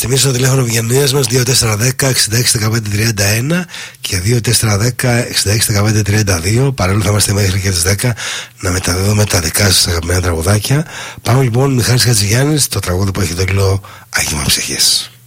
θυμίσω το τηλέφωνο επικοινωνίας μας 2410-6615-31 και 2410-6615-32. Παρόλο θα είμαστε μέχρι και τις 10 να μεταδίδουμε τα δικά σας αγαπημένα τραγουδάκια. Πάμε λοιπόν, Μιχάλης Χατζηγιάννης, το τραγούδι που έχει το τίτλο Άγιμα Ψυχής.